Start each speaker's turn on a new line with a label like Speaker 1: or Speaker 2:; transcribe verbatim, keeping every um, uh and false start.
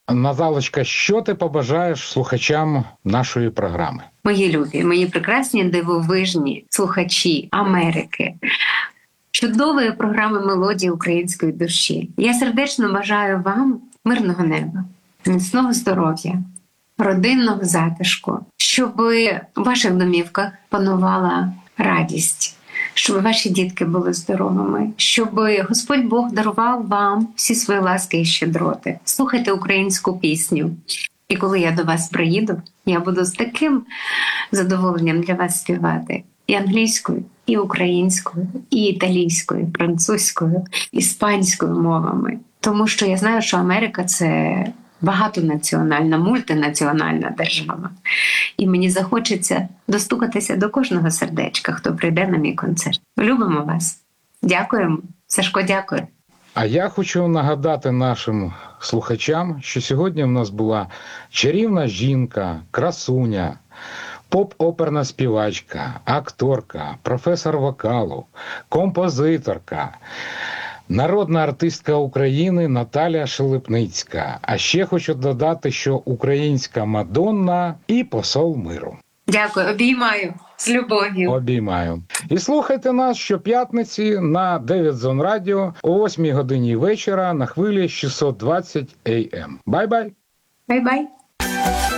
Speaker 1: Наталочка, що ти побажаєш слухачам нашої програми?
Speaker 2: Мої любі, мої прекрасні дивовижні слухачі Америки, чудової програми «Мелодії української душі». Я сердечно бажаю вам мирного неба, міцного здоров'я, родинного затишку, щоб у ваших домівках панувала радість, щоб ваші дітки були здоровими, щоб Господь Бог дарував вам всі свої ласки і щедроти. Слухайте українську пісню. І коли я до вас приїду, я буду з таким задоволенням для вас співати і англійською, і українською, і італійською, і французькою, іспанською мовами. Тому що я знаю, що Америка – це багатонаціональна, мультинаціональна держава. І мені захочеться достукатися до кожного сердечка, хто прийде на мій концерт. Любимо вас. Дякуємо. Сашко, дякую.
Speaker 1: А я хочу нагадати нашим слухачам, що сьогодні в нас була чарівна жінка, красуня, поп-оперна співачка, акторка, професор вокалу, композиторка, народна артистка України Наталя Шелепницька. А ще хочу додати, що українська Мадонна і посол миру.
Speaker 2: Дякую, обіймаю з любов'ю.
Speaker 1: Обіймаю. І слухайте нас щоп'ятниці на дев'ять Зон Радіо о восьмій годині вечора на хвилі шістсот двадцять ей ем. Бай-бай!
Speaker 2: Бай-бай!